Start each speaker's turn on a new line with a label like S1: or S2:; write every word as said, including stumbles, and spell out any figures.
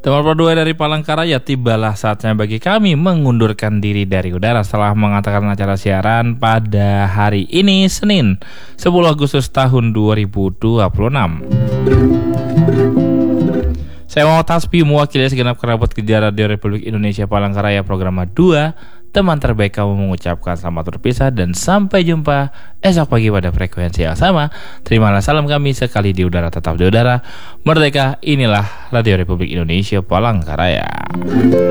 S1: Teman berdua dari Palangkaraya, tibalah saatnya bagi kami mengundurkan diri dari udara setelah mengatakan acara siaran pada hari ini, Senin sepuluh Agustus tahun dua ribu dua puluh enam. Saya Muhammad Hasbi, mewakili segenap kerabat kerja Radio Republik Indonesia Palangkaraya Program dua, teman terbaik kamu, mengucapkan selamat berpisah dan sampai jumpa esok pagi pada frekuensi yang sama. Terimalah salam kami, sekali di udara tetap di udara. Merdeka, inilah Radio Republik Indonesia Palangkaraya.